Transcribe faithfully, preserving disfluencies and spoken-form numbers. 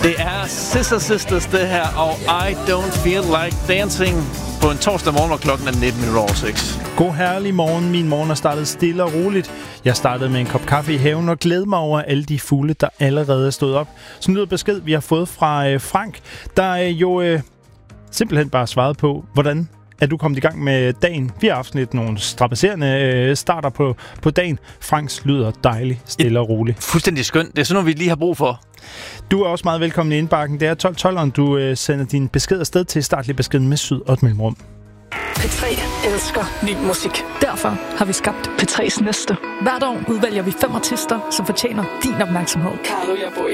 Det er Sister Sisters, det her, og I Don't Feel Like Dancing på en torsdag morgen, og klokken er nitten over seks. God herlig morgen. Min morgen er startet stille og roligt. Jeg startede med en kop kaffe i haven og glæder mig over alle de fugle, der allerede er stået op. Så lyder besked, vi har fået fra øh, Frank, der øh, jo øh, simpelthen bare svarede på, hvordan er du kommet i gang med dagen. Vi har haft lidt nogle strapasserende øh, starter på, på dagen. Franks lyder dejligt, stille og roligt. Fuldstændig skønt. Det er sådan noget, vi lige har brug for. Du er også meget velkommen i indbakken. Det er tolv tolv, du øh, sender din besked afsted til startlig beskeden med syd og et mellemrum. P tre elsker ny musik. Derfor har vi skabt P tre's næste. Hvert år udvælger vi fem artister, som fortjener din opmærksomhed. Carlo Jaboy,